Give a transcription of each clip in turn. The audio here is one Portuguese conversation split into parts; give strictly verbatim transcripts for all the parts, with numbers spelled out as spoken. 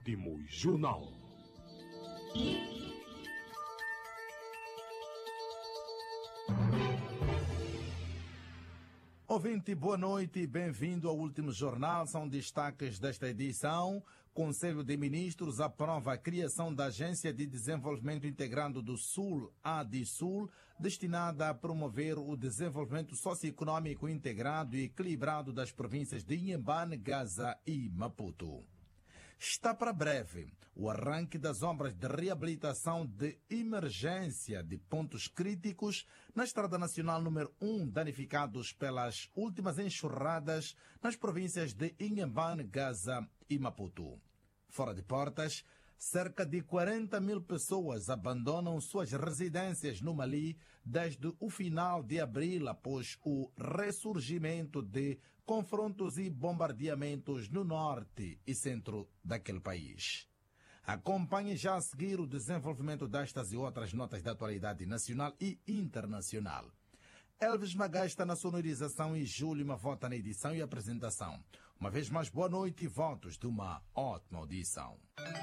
Último Jornal. Ouvinte, boa noite e bem-vindo ao Último Jornal. São destaques desta edição. Conselho de Ministros aprova a criação da Agência de Desenvolvimento Integrado do Sul, ADISUL, destinada a promover o desenvolvimento socioeconômico integrado e equilibrado das províncias de Inhambane, Gaza e Maputo. Está para breve o arranque das obras de reabilitação de emergência de pontos críticos na Estrada Nacional número um, danificados pelas últimas enxurradas nas províncias de Inhambane, Gaza e Maputo. Fora de portas, cerca de quarenta mil pessoas abandonam suas residências no Mali desde o final de abril, após o ressurgimento de confrontos e bombardeamentos no norte e centro daquele país. Acompanhe já a seguir o desenvolvimento destas e outras notas da atualidade nacional e internacional. Elvis Magai está na sonorização e Júlio Mavota na edição e apresentação. Uma vez mais, boa noite e votos de uma ótima audição.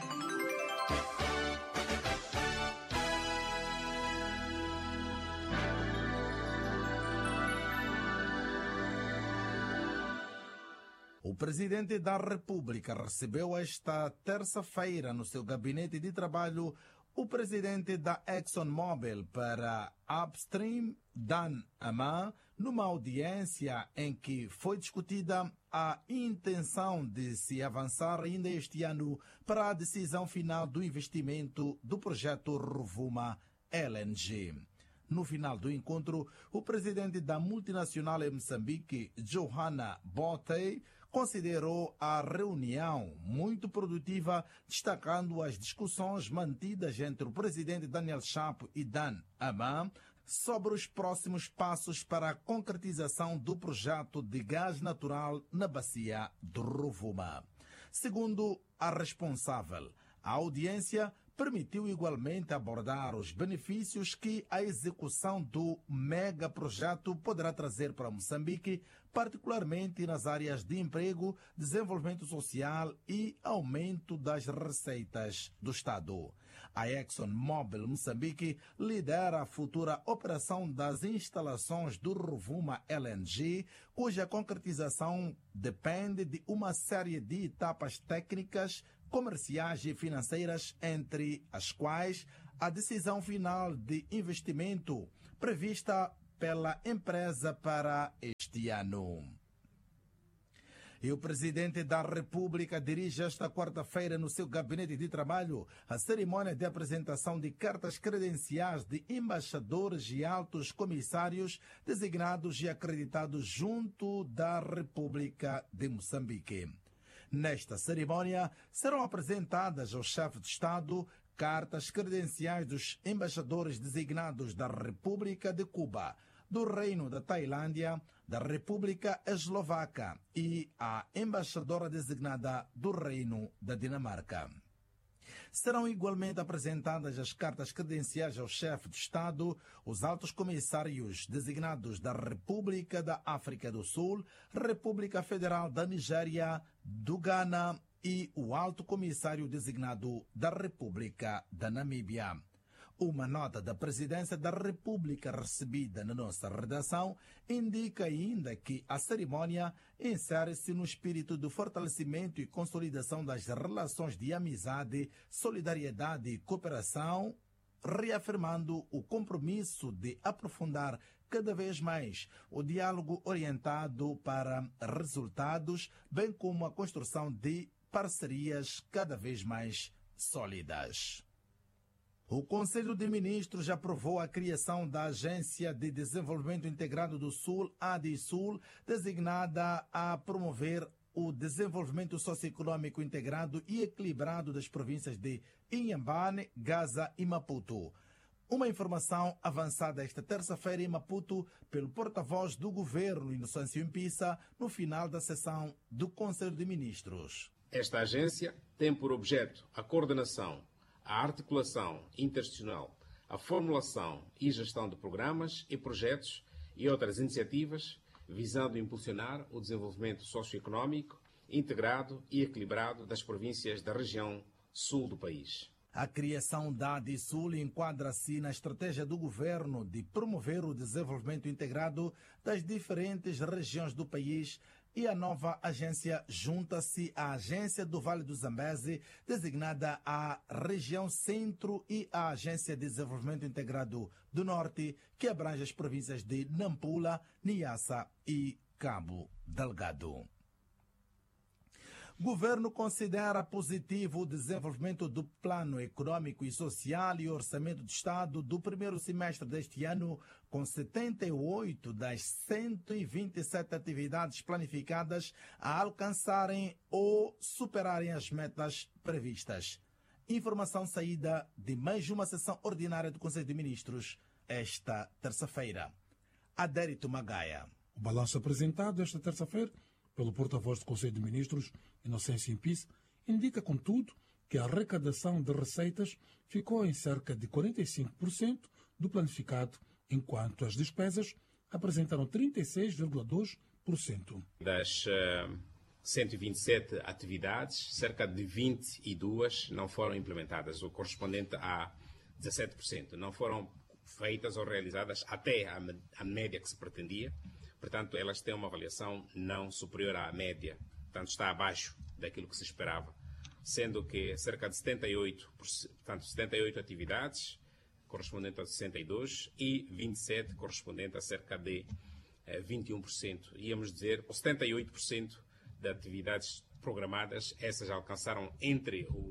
O presidente da República recebeu esta terça-feira no seu gabinete de trabalho o presidente da ExxonMobil para Upstream, Dan Amman, numa audiência em que foi discutida a intenção de se avançar ainda este ano para a decisão final do investimento do projeto Rovuma L N G. No final do encontro, o presidente da multinacional em Moçambique, Johanna Botey, considerou a reunião muito produtiva, destacando as discussões mantidas entre o presidente Daniel Chapo e Dan Amman sobre os próximos passos para a concretização do projeto de gás natural na bacia do Rovuma. Segundo a responsável, a audiência permitiu igualmente abordar os benefícios que a execução do megaprojeto poderá trazer para Moçambique, particularmente nas áreas de emprego, desenvolvimento social e aumento das receitas do Estado. A ExxonMobil Moçambique lidera a futura operação das instalações do Rovuma L N G, cuja concretização depende de uma série de etapas técnicas, comerciais e financeiras, entre as quais a decisão final de investimento prevista pela empresa para este ano. E o presidente da República dirige esta quarta-feira no seu gabinete de trabalho a cerimônia de apresentação de cartas credenciais de embaixadores e altos comissários designados e acreditados junto da República de Moçambique. Nesta cerimônia serão apresentadas ao chefe de Estado cartas credenciais dos embaixadores designados da República de Cuba, do Reino da Tailândia, da República Eslovaca e a embaixadora designada do Reino da Dinamarca. Serão igualmente apresentadas as cartas credenciais ao chefe de Estado, os altos comissários designados da República da África do Sul, República Federal da Nigéria, do Ghana e o alto comissário designado da República da Namíbia. Uma nota da Presidência da República recebida na nossa redação indica ainda que a cerimônia insere-se no espírito do fortalecimento e consolidação das relações de amizade, solidariedade e cooperação, reafirmando o compromisso de aprofundar cada vez mais o diálogo orientado para resultados, bem como a construção de parcerias cada vez mais sólidas. O Conselho de Ministros aprovou a criação da Agência de Desenvolvimento Integrado do Sul, ADISUL, designada a promover o desenvolvimento socioeconômico integrado e equilibrado das províncias de Inhambane, Gaza e Maputo. Uma informação avançada esta terça-feira em Maputo pelo porta-voz do governo, Inocêncio Impissa, no final da sessão do Conselho de Ministros. Esta agência tem por objeto a coordenação, a articulação interinstitucional, a formulação e gestão de programas e projetos e outras iniciativas visando impulsionar o desenvolvimento socioeconômico integrado e equilibrado das províncias da região sul do país. A criação da ADISUL enquadra-se na estratégia do governo de promover o desenvolvimento integrado das diferentes regiões do país e a nova agência junta-se à Agência do Vale do Zambeze, designada à Região Centro, e à Agência de Desenvolvimento Integrado do Norte, que abrange as províncias de Nampula, Niassa e Cabo Delgado. O governo considera positivo o desenvolvimento do Plano Econômico e Social e Orçamento de Estado do primeiro semestre deste ano, com setenta e oito das cento e vinte e sete atividades planificadas a alcançarem ou superarem as metas previstas. Informação saída de mais uma sessão ordinária do Conselho de Ministros esta terça-feira. Adérito Magaia. O balanço apresentado esta terça-feira pelo porta-voz do Conselho de Ministros, Inocêncio Impis, indica, contudo, que a arrecadação de receitas ficou em cerca de quarenta e cinco por cento do planificado, enquanto as despesas apresentaram trinta e seis vírgula dois por cento. Das uh, cento e vinte e sete atividades, cerca de vinte e duas não foram implementadas, o correspondente a dezassete por cento. Não foram feitas ou realizadas até a, a média que se pretendia. Portanto, elas têm uma avaliação não superior à média, portanto, está abaixo daquilo que se esperava, sendo que cerca de setenta e oito, portanto, setenta e oito atividades, correspondente a sessenta e dois, e vinte e sete, correspondente a cerca de eh, vinte e um por cento. Íamos dizer, setenta e oito por cento de atividades programadas, essas alcançaram entre o,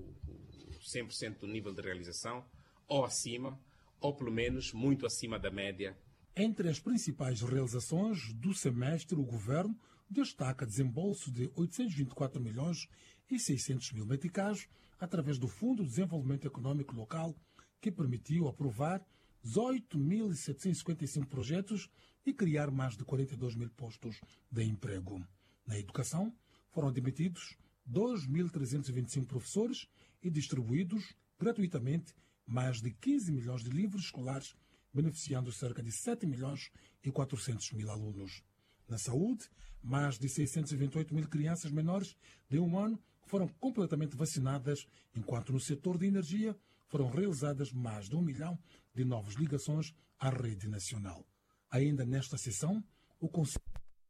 o cem por cento do nível de realização, ou acima, ou pelo menos muito acima da média. Entre as principais realizações do semestre, o Governo destaca desembolso de oitocentos e vinte e quatro milhões e seiscentos mil meticais através do Fundo de Desenvolvimento Econômico Local, que permitiu aprovar dezoito mil setecentos e cinquenta e cinco projetos e criar mais de quarenta e dois mil postos de emprego. Na educação, foram admitidos dois mil trezentos e vinte e cinco professores e distribuídos gratuitamente mais de quinze milhões de livros escolares, beneficiando cerca de sete milhões e quatrocentos mil alunos. Na saúde, mais de seiscentos e vinte e oito mil crianças menores de um ano foram completamente vacinadas, enquanto no setor de energia foram realizadas mais de um milhão de novas ligações à rede nacional. Ainda nesta sessão, o Conselho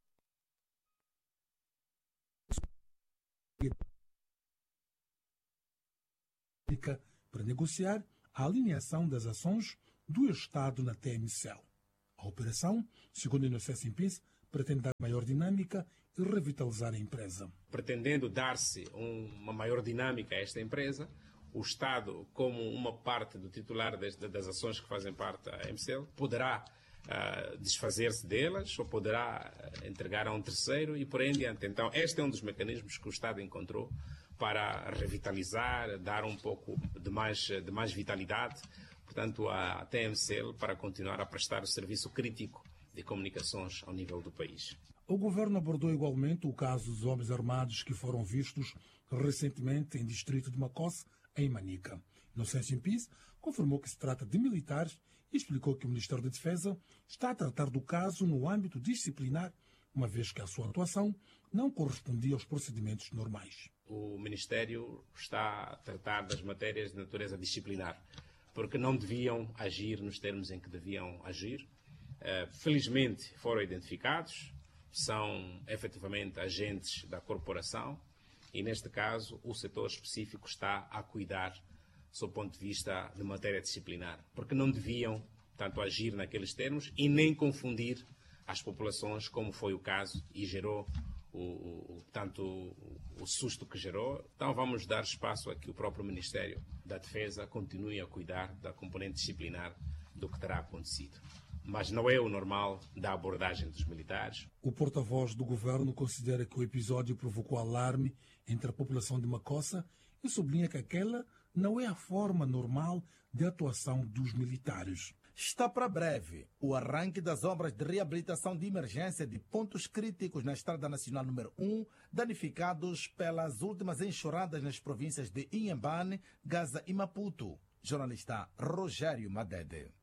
para negociar a alinhação das ações do Estado na T M C L. A operação, segundo Inocêncio Impis, pretende dar maior dinâmica e revitalizar a empresa. Pretendendo dar-se um, uma maior dinâmica a esta empresa, o Estado, como uma parte do titular das, das ações que fazem parte da A M C L, poderá uh, desfazer-se delas ou poderá uh, entregar a um terceiro e por aí em diante. Então, este é um dos mecanismos que o Estado encontrou para revitalizar, dar um pouco de mais, de mais vitalidade, portanto, à T M C L para continuar a prestar o serviço crítico de comunicações ao nível do país. O governo abordou igualmente o caso dos homens armados que foram vistos recentemente em distrito de Macosse, em Manica. Inocêncio Impis confirmou que se trata de militares e explicou que o Ministério da Defesa está a tratar do caso no âmbito disciplinar, uma vez que a sua atuação não correspondia aos procedimentos normais. O Ministério está a tratar das matérias de natureza disciplinar, porque não deviam agir nos termos em que deviam agir. Uh, felizmente foram identificados, são efetivamente agentes da corporação e, neste caso, o setor específico está a cuidar sob o ponto de vista de matéria disciplinar, porque não deviam tanto agir naqueles termos e nem confundir as populações, como foi o caso, e gerou o, o, tanto o, o susto que gerou. Então vamos dar espaço a que o próprio Ministério da Defesa continue a cuidar da componente disciplinar do que terá acontecido. Mas não é o normal da abordagem dos militares. O porta-voz do governo considera que o episódio provocou alarme entre a população de Macossa e sublinha que aquela não é a forma normal de atuação dos militares. Está para breve o arranque das obras de reabilitação de emergência de pontos críticos na Estrada Nacional número um, danificados pelas últimas enxurradas nas províncias de Inhambane, Gaza e Maputo. Jornalista Rogério Madede.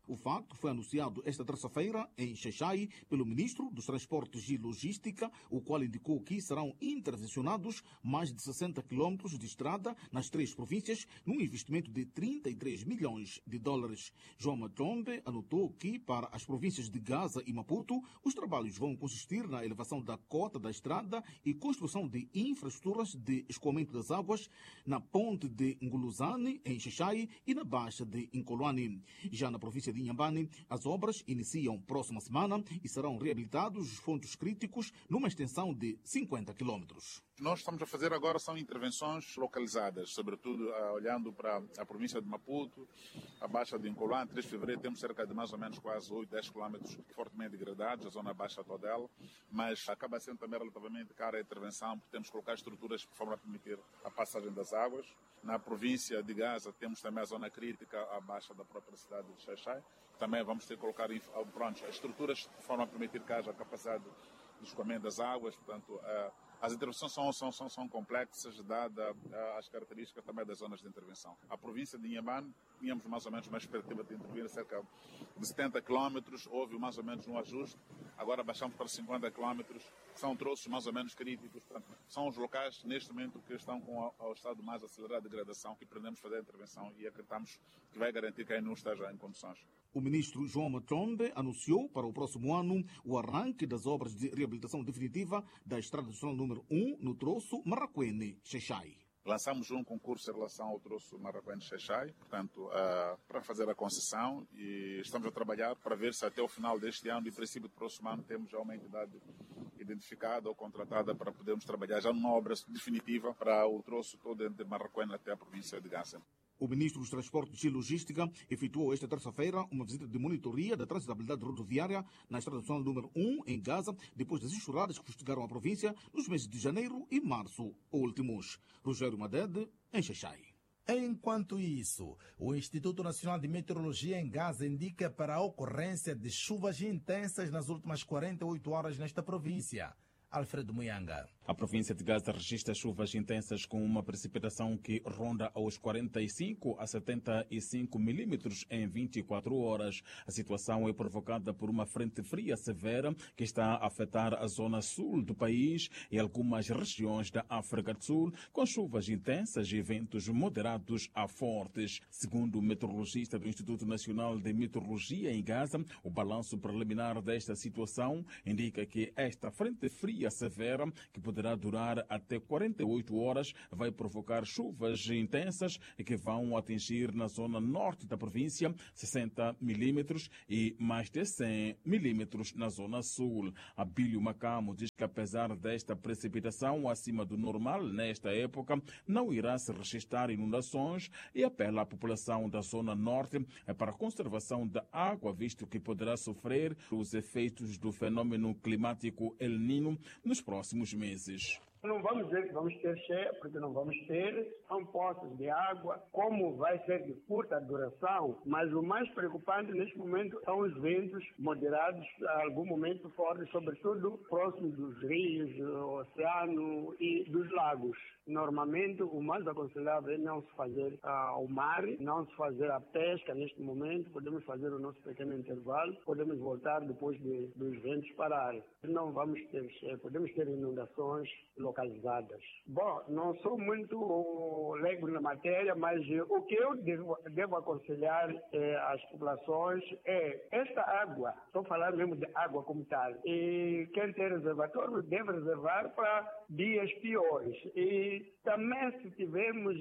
O facto foi anunciado esta terça-feira em Xai-Xai pelo ministro dos Transportes e Logística, o qual indicou que serão intervencionados mais de sessenta quilômetros de estrada nas três províncias, num investimento de trinta e três milhões de dólares. João Matombe anotou que, para as províncias de Gaza e Maputo, os trabalhos vão consistir na elevação da cota da estrada e construção de infraestruturas de escoamento das águas na ponte de Nguluzane, em Xai-Xai, e na baixa de Incolwane. Já na província de Inhambane, as obras iniciam próxima semana e serão reabilitados os pontos críticos numa extensão de cinquenta quilômetros. Nós estamos a fazer agora são intervenções localizadas, sobretudo uh, olhando para a província de Maputo, a Baixa de Incolwane. três de fevereiro temos cerca de mais ou menos quase oito, dez quilômetros fortemente degradados, a zona baixa toda ela, mas acaba sendo também relativamente cara a intervenção, porque temos que colocar estruturas de forma a permitir a passagem das águas. Na província de Gaza temos também a zona crítica abaixo da própria cidade de Xai-Xai. Também vamos ter que colocar pronto, as estruturas de forma a permitir que haja a capacidade de escoamento das águas. Portanto, uh, as intervenções são, são, são, são complexas, dada uh, as características também das zonas de intervenção. A província de Inhambane, tínhamos mais ou menos uma expectativa de intervir cerca de setenta quilômetros, houve mais ou menos um ajuste, agora baixamos para cinquenta quilômetros, são troços mais ou menos críticos, portanto, são os locais neste momento que estão com o estado mais acelerado de degradação, que pretendemos fazer a intervenção e acreditamos que vai garantir que ainda não esteja em condições. O ministro João Matombe anunciou para o próximo ano o arranque das obras de reabilitação definitiva da Estrada Nacional número um no troço Marraquene-Xai-Xai. Lançamos um concurso em relação ao troço Marraquene-Xai-Xai, portanto, uh, para fazer a concessão, e estamos a trabalhar para ver se até o final deste ano, e princípio do próximo ano, temos já uma entidade identificada ou contratada para podermos trabalhar já numa obra definitiva para o troço todo de Marraquene até a província de Gaza. O ministro dos Transportes e Logística efetuou esta terça-feira uma visita de monitoria da transitabilidade rodoviária na Estrada Nacional número um, em Gaza, depois das enxurradas que fustigaram a província nos meses de janeiro e março últimos. Rogério Madede, em Xai-Xai. Enquanto isso, o Instituto Nacional de Meteorologia em Gaza indica para a ocorrência de chuvas intensas nas últimas quarenta e oito horas nesta província. Alfredo Muyanga. A província de Gaza registra chuvas intensas com uma precipitação que ronda aos quarenta e cinco a setenta e cinco milímetros em vinte e quatro horas. A situação é provocada por uma frente fria severa que está a afetar a zona sul do país e algumas regiões da África do Sul, com chuvas intensas e ventos moderados a fortes. Segundo o meteorologista do Instituto Nacional de Meteorologia em Gaza, o balanço preliminar desta situação indica que esta frente fria severa, que poderá durar até quarenta e oito horas, vai provocar chuvas intensas que vão atingir na zona norte da província sessenta milímetros e mais de cem milímetros na zona sul. Abílio Macamo diz que apesar desta precipitação acima do normal nesta época, não irá se registrar inundações e apela à população da zona norte para a conservação da água, visto que poderá sofrer os efeitos do fenômeno climático El Niño nos próximos meses. Não vamos dizer que vamos ter cheia, porque não vamos ter. São poços de água. Como vai ser de curta duração, mas o mais preocupante neste momento são os ventos moderados, a algum momento fortes, sobretudo próximo dos rios, do oceano e dos lagos. Normalmente, o mais aconselhável é não se fazer ao mar, não se fazer a pesca neste momento. Podemos fazer o nosso pequeno intervalo, podemos voltar depois de, dos ventos pararem. Não vamos ter cheia, podemos ter inundações localizadas. Bom, não sou muito leigo na matéria, mas o que eu devo, devo aconselhar eh, às populações é esta água, estou falando mesmo de água como tal, e quem tem reservatório deve reservar para dias piores. E também, se tivermos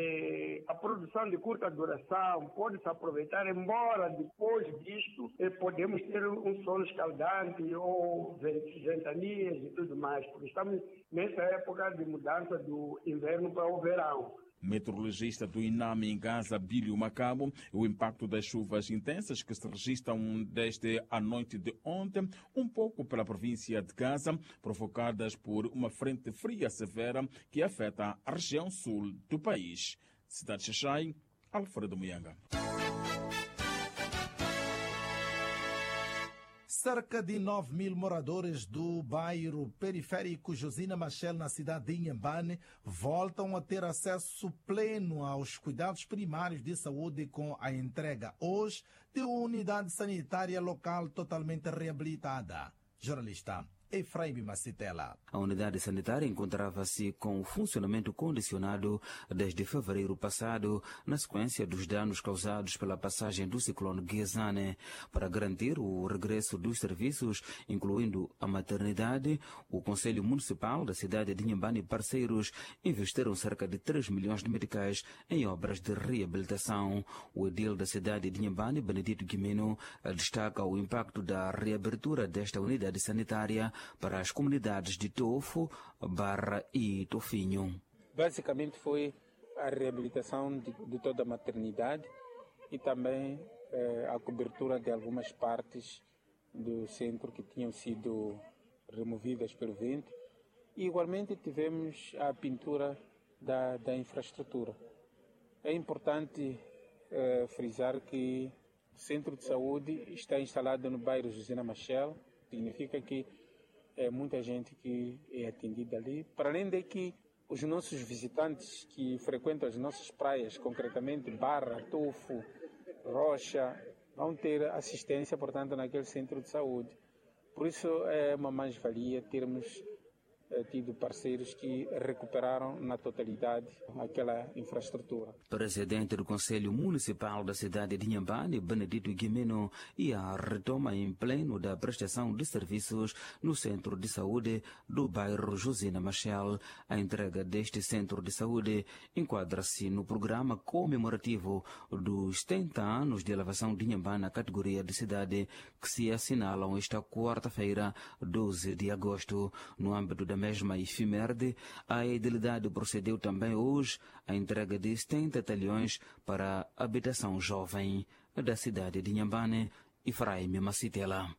eh, a produção de curta duração, pode-se aproveitar, embora depois disto eh, podemos ter um solo escaldante ou ventanias e tudo mais, porque estamos nessa época de mudança do inverno para o verão. Meteorologista do INAMI em Gaza, Abílio Macamo, o impacto das chuvas intensas que se registram desde a noite de ontem, um pouco pela província de Gaza, provocadas por uma frente fria severa que afeta a região sul do país. Cidade de Xai-Xai, Alfredo Muyanga. Cerca de nove mil moradores do bairro periférico Josina Machel, na cidade de Inhambane, voltam a ter acesso pleno aos cuidados primários de saúde com a entrega hoje de uma unidade sanitária local totalmente reabilitada. Jornalista Efraim Macitela. A unidade sanitária encontrava-se com o funcionamento condicionado desde fevereiro passado, na sequência dos danos causados pela passagem do ciclone Gezane. Para garantir o regresso dos serviços, incluindo a maternidade, o Conselho Municipal da cidade de Inhambane e parceiros investiram cerca de três milhões de meticais em obras de reabilitação. O edil da cidade de Inhambane, Benedito Guimeno, destaca o impacto da reabertura desta unidade sanitária para as comunidades de Tofo, Barra e Tofinho. Basicamente foi a reabilitação de, de toda a maternidade e também eh, a cobertura de algumas partes do centro que tinham sido removidas pelo vento. E igualmente tivemos a pintura da, da infraestrutura. É importante eh, frisar que o centro de saúde está instalado no bairro Josina Machel, significa que é muita gente que é atendida ali, para além de que os nossos visitantes que frequentam as nossas praias, concretamente Barra, Tofo, Rocha, vão ter assistência, portanto, naquele centro de saúde. Por isso é uma mais-valia termos tido parceiros que recuperaram na totalidade aquela infraestrutura. Presidente do Conselho Municipal da cidade de Inhambane, Benedito Guimeno, e a retoma em pleno da prestação de serviços no centro de saúde do bairro Josina Machel. A entrega deste centro de saúde enquadra-se no programa comemorativo dos setenta anos de elevação de Inhambane na categoria de cidade, que se assinalam esta quarta-feira, doze de agosto. No âmbito da mesma efeméride, a edilidade procedeu também hoje à entrega de setenta talhões para a habitação jovem da cidade de Inhambane. Efraim Macitela.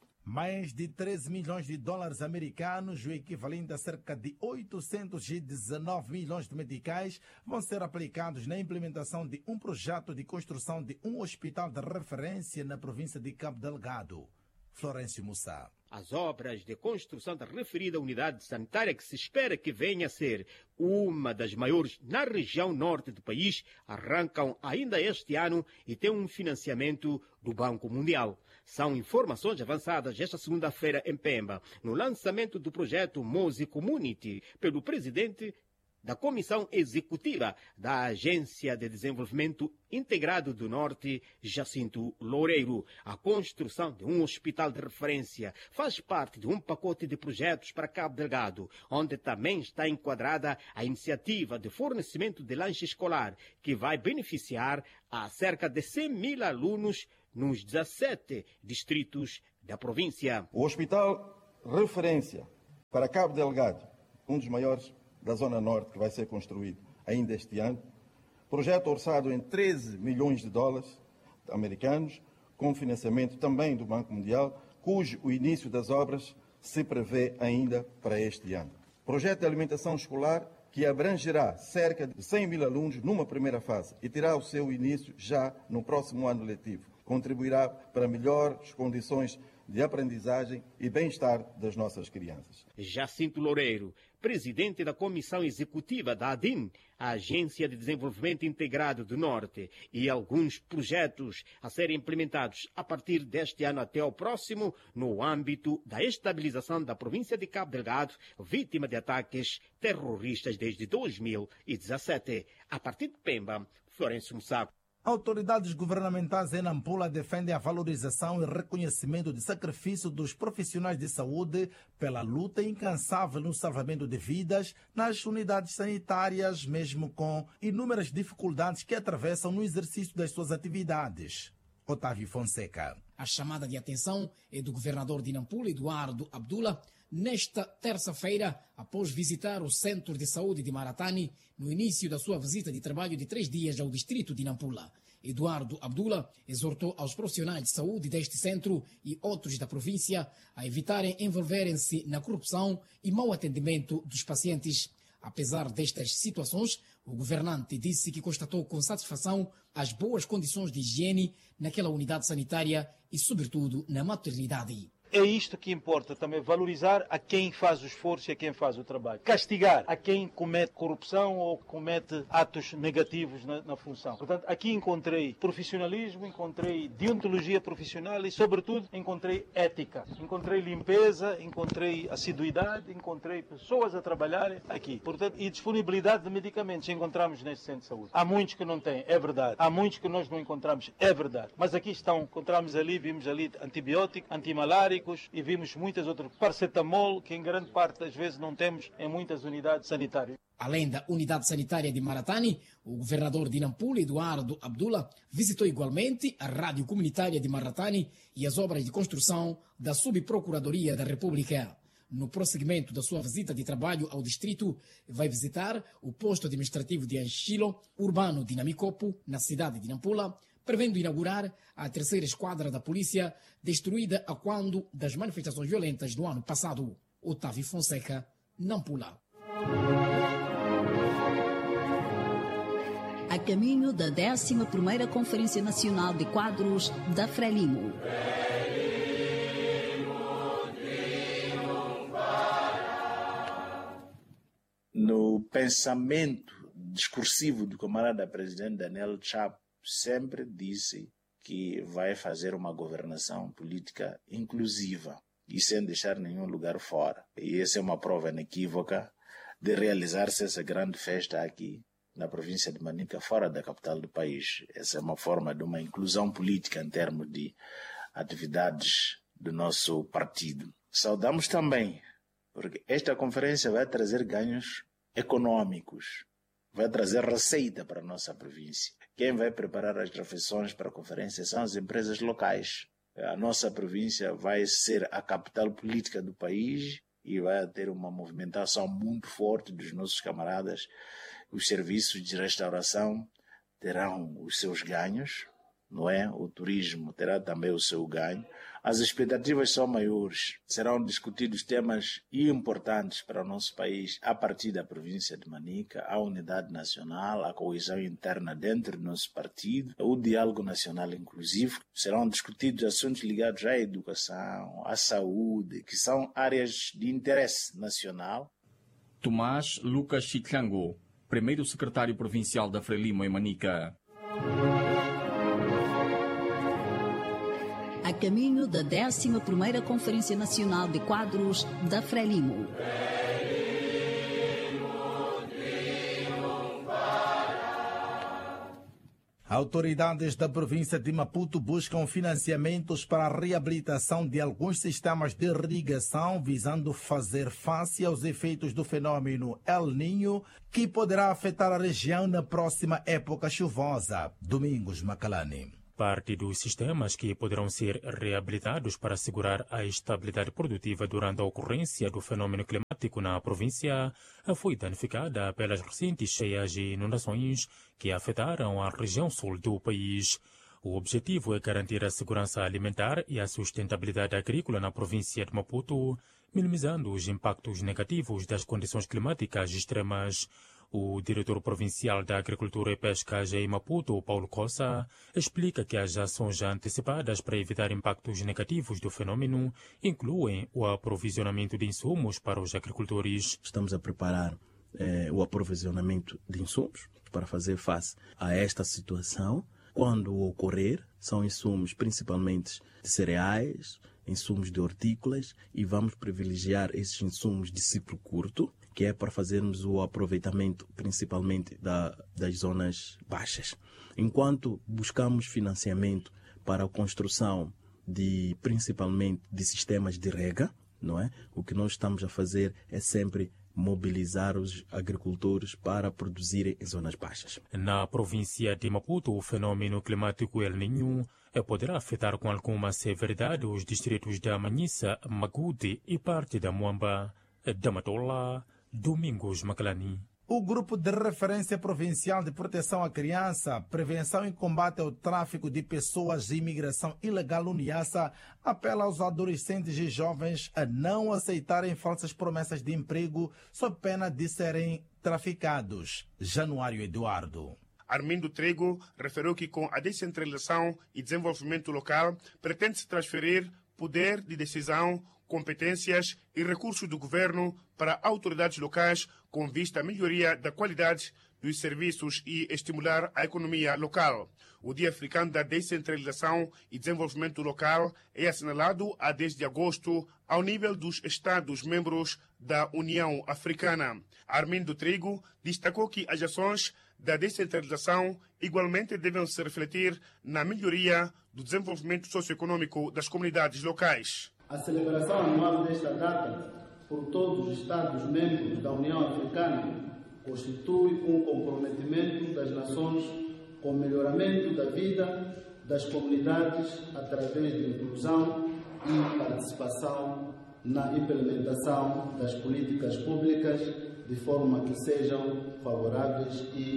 Mais de treze milhões de dólares americanos, o equivalente a cerca de oitocentos e dezenove milhões de meticais, vão ser aplicados na implementação de um projeto de construção de um hospital de referência na província de Cabo Delgado. Florêncio Mussa. As obras de construção da referida unidade sanitária, que se espera que venha a ser uma das maiores na região norte do país, arrancam ainda este ano e têm um financiamento do Banco Mundial. São informações avançadas esta segunda-feira em Pemba, no lançamento do projeto Mose Community, pelo presidente da Comissão Executiva da Agência de Desenvolvimento Integrado do Norte, Jacinto Loureiro. A construção de um hospital de referência faz parte de um pacote de projetos para Cabo Delgado, onde também está enquadrada a iniciativa de fornecimento de lanche escolar, que vai beneficiar a cerca de cem mil alunos nos dezassete distritos da província. O Hospital Referência para Cabo Delgado, um dos maiores da Zona Norte, que vai ser construído ainda este ano. Projeto orçado em treze milhões de dólares americanos, com financiamento também do Banco Mundial, cujo o início das obras se prevê ainda para este ano. Projeto de alimentação escolar que abrangerá cerca de cem mil alunos numa primeira fase e terá o seu início já no próximo ano letivo. Contribuirá para melhores condições de aprendizagem e bem-estar das nossas crianças. Jacinto Loureiro, presidente da Comissão Executiva da ADIN, a Agência de Desenvolvimento Integrado do Norte, e alguns projetos a serem implementados a partir deste ano até ao próximo, no âmbito da estabilização da província de Cabo Delgado, vítima de ataques terroristas desde dois mil e dezassete. A partir de Pemba, Florêncio Mussaco. Autoridades governamentais em Nampula defendem a valorização e reconhecimento de sacrifício dos profissionais de saúde pela luta incansável no salvamento de vidas nas unidades sanitárias, mesmo com inúmeras dificuldades que atravessam no exercício das suas atividades. Otávio Fonseca. A chamada de atenção é do governador de Nampula, Eduardo Abdullah, nesta terça-feira, após visitar o Centro de Saúde de Maratani, no início da sua visita de trabalho de três dias ao distrito de Nampula. Eduardo Abdullah exortou aos profissionais de saúde deste centro e outros da província a evitarem envolverem-se na corrupção e mau atendimento dos pacientes. Apesar destas situações, o governante disse que constatou com satisfação as boas condições de higiene naquela unidade sanitária e, sobretudo, na maternidade. É isto que importa também, valorizar a quem faz o esforço e a quem faz o trabalho. Castigar a quem comete corrupção ou comete atos negativos na, na função. Portanto, aqui encontrei profissionalismo, encontrei deontologia profissional e, sobretudo, encontrei ética. Encontrei limpeza, encontrei assiduidade, encontrei pessoas a trabalharem aqui. Portanto, e disponibilidade de medicamentos encontramos neste centro de saúde. Há muitos que não têm, é verdade. Há muitos que nós não encontramos, é verdade. Mas aqui estão, encontramos ali, vimos ali antibiótico, antimalárico, e vimos muitas outras, paracetamol, que em grande parte das vezes não temos em muitas unidades sanitárias. Além da unidade sanitária de Maratani, o governador de Nampula, Eduardo Abdullah, visitou igualmente a rádio comunitária de Maratani e as obras de construção da Subprocuradoria da República. No prosseguimento da sua visita de trabalho ao distrito, vai visitar o posto administrativo de Anchilo, urbano de Namicopo, na cidade de Nampula, prevendo inaugurar a terceira esquadra da polícia, destruída a quando das manifestações violentas do ano passado. Otávio Fonseca, Nampula. A caminho da décima primeira Conferência Nacional de Quadros da Frelimo. No pensamento discursivo do camarada presidente Daniel Chapo, sempre disse que vai fazer uma governação política inclusiva e sem deixar nenhum lugar fora. E essa é uma prova inequívoca de realizar-se essa grande festa aqui na província de Manica, fora da capital do país. Essa é uma forma de uma inclusão política em termos de atividades do nosso partido. Saudamos também, porque esta conferência vai trazer ganhos econômicos, vai trazer receita para a nossa província. Quem vai preparar as refeições para a conferência são as empresas locais. A nossa província vai ser a capital política do país e vai ter uma movimentação muito forte dos nossos camaradas. Os serviços de restauração terão os seus ganhos, não é? O turismo terá também o seu ganho. As expectativas são maiores. Serão discutidos temas importantes para o nosso país a partir da província de Manica, a unidade nacional, a coesão interna dentro do nosso partido, o diálogo nacional inclusivo. Serão discutidos assuntos ligados à educação, à saúde, que são áreas de interesse nacional. Tomás Lucas Chitlango, primeiro secretário provincial da Frelimo em Manica. A caminho da décima primeira Conferência Nacional de Quadros da Frelimo. Autoridades da província de Maputo buscam financiamentos para a reabilitação de alguns sistemas de irrigação, visando fazer face aos efeitos do fenômeno El Niño, que poderá afetar a região na próxima época chuvosa. Domingos Macalani. Parte dos sistemas que poderão ser reabilitados para assegurar a estabilidade produtiva durante a ocorrência do fenômeno climático na província foi danificada pelas recentes cheias e inundações que afetaram a região sul do país. O objetivo é garantir a segurança alimentar e a sustentabilidade agrícola na província de Maputo, minimizando os impactos negativos das condições climáticas extremas. O diretor provincial da Agricultura e Pesca em Maputo, Paulo Cossa, explica que as ações antecipadas para evitar impactos negativos do fenômeno incluem o aprovisionamento de insumos para os agricultores. Estamos a preparar eh, o aprovisionamento de insumos para fazer face a esta situação. Quando ocorrer, são insumos principalmente de cereais, insumos de hortícolas, e vamos privilegiar esses insumos de ciclo curto, que é para fazermos o aproveitamento principalmente da, das zonas baixas. Enquanto buscamos financiamento para a construção de principalmente de sistemas de rega, não é? O que nós estamos a fazer é sempre mobilizar os agricultores para produzirem em zonas baixas. Na província de Maputo, o fenômeno climático El Niño poderá afetar com alguma severidade os distritos da Manhissa, Magude e parte da Muamba. Da Matola, Domingos Macalani. O Grupo de Referência Provincial de Proteção à Criança, Prevenção e Combate ao Tráfico de Pessoas e Imigração Ilegal, UNIASA, apela aos adolescentes e jovens a não aceitarem falsas promessas de emprego sob pena de serem traficados. Januário Eduardo. Armindo Trigo referiu que com a descentralização e desenvolvimento local pretende-se transferir poder de decisão, competências e recursos do governo para autoridades locais com vista à melhoria da qualidade dos serviços e estimular a economia local. O Dia Africano da Descentralização e Desenvolvimento Local é assinalado a dez de agosto ao nível dos Estados-membros da União Africana. Armindo Trigo destacou que as ações da descentralização igualmente devem se refletir na melhoria do desenvolvimento socioeconômico das comunidades locais. A celebração anual desta data por todos os Estados-membros da União Africana constitui um comprometimento das nações com o melhoramento da vida das comunidades através de inclusão e participação na implementação das políticas públicas de forma que sejam favoráveis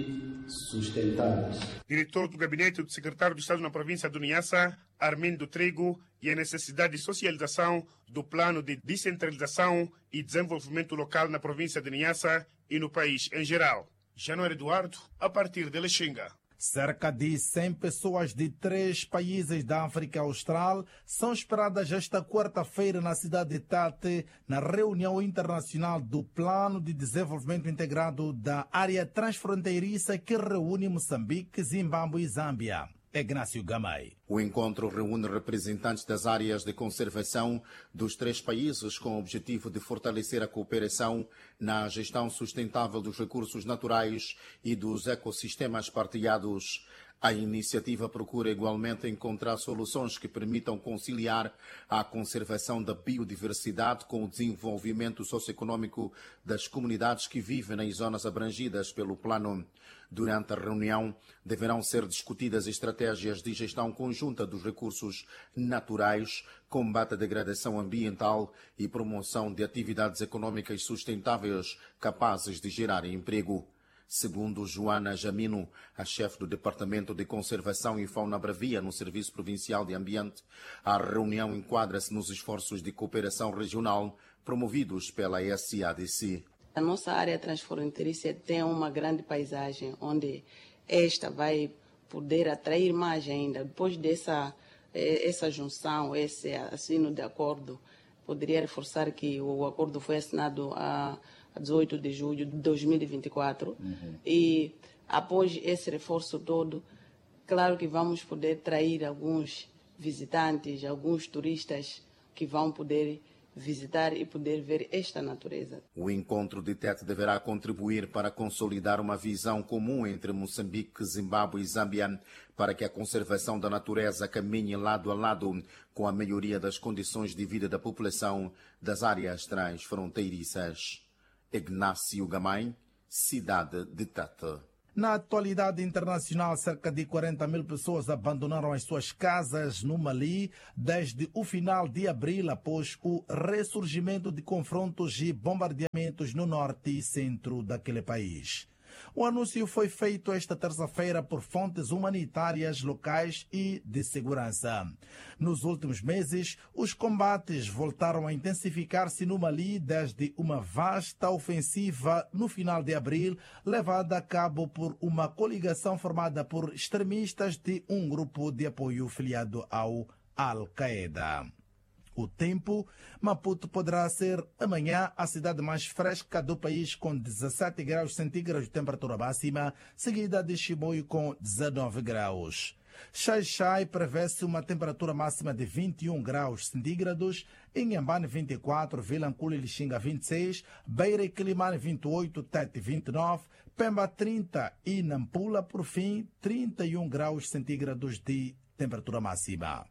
e sustentáveis. Diretor do Gabinete do Secretário de Estado na província do Niassa, Armindo Trigo, e a necessidade de socialização do plano de descentralização e desenvolvimento local na província de Niassa e no país em geral. Januário Eduardo, a partir de Lexinga. Cerca de cem pessoas de três países da África Austral são esperadas esta quarta-feira na cidade de Tate, na reunião internacional do Plano de Desenvolvimento Integrado da Área Transfronteiriça que reúne Moçambique, Zimbábue e Zâmbia. Ignácio Gamay. O encontro reúne representantes das áreas de conservação dos três países com o objetivo de fortalecer a cooperação na gestão sustentável dos recursos naturais e dos ecossistemas partilhados. A iniciativa procura igualmente encontrar soluções que permitam conciliar a conservação da biodiversidade com o desenvolvimento socioeconômico das comunidades que vivem nas zonas abrangidas pelo plano. Durante a reunião, deverão ser discutidas estratégias de gestão conjunta dos recursos naturais, combate à degradação ambiental e promoção de atividades econômicas sustentáveis capazes de gerar emprego. Segundo Joana Jamino, a chefe do Departamento de Conservação e Fauna Bravia no Serviço Provincial de Ambiente, a reunião enquadra-se nos esforços de cooperação regional promovidos pela S A D C. A nossa área transfronteiriça tem uma grande paisagem, onde esta vai poder atrair mais ainda. Depois dessa essa junção, esse assino de acordo, poderia reforçar que o acordo foi assinado a dezoito de julho de dois mil e vinte e quatro. Uhum. E após esse reforço todo, claro que vamos poder atrair alguns visitantes, alguns turistas que vão poder visitar e poder ver esta natureza. O encontro de Tete deverá contribuir para consolidar uma visão comum entre Moçambique, Zimbábue e Zâmbia para que a conservação da natureza caminhe lado a lado com a melhoria das condições de vida da população das áreas transfronteiriças. Ignácio Gamay, cidade de Tete. Na atualidade internacional, cerca de quarenta mil pessoas abandonaram as suas casas no Mali desde o final de abril, após o ressurgimento de confrontos e bombardeamentos no norte e centro daquele país. O anúncio foi feito esta terça-feira por fontes humanitárias locais e de segurança. Nos últimos meses, os combates voltaram a intensificar-se no Mali desde uma vasta ofensiva no final de abril, levada a cabo por uma coligação formada por extremistas de um grupo de apoio filiado ao Al-Qaeda. O tempo: Maputo poderá ser amanhã a cidade mais fresca do país, com dezassete graus centígrados de temperatura máxima, seguida de Chimoio com dezanove graus. Xai-Xai prevê-se uma temperatura máxima de vinte e um graus centígrados, Inhambane vinte e quatro, Vilanculo e Lixinga vinte e seis, Beira e Quilimane vinte e oito, Tete vinte e nove, Pemba trinta e Nampula, por fim, trinta e um graus centígrados de temperatura máxima.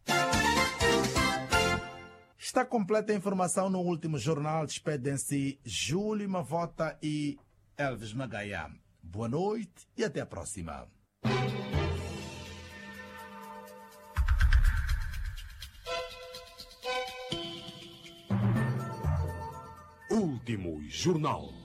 Está completa a informação no último jornal. Despedem-se Júlio Mavota e Elvis Magaia. Boa noite e até a próxima. Último jornal.